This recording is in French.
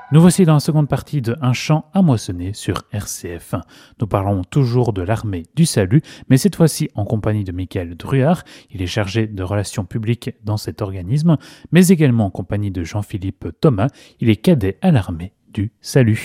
Nous voici dans la seconde partie de Un champ à moissonner sur RCF. Nous parlons toujours de l'armée du salut, mais cette fois-ci en compagnie de Michael Druard. Il est chargé de relations publiques dans cet organisme, mais également en compagnie de Jean-Philippe Thomas. Il est cadet à l'armée du salut.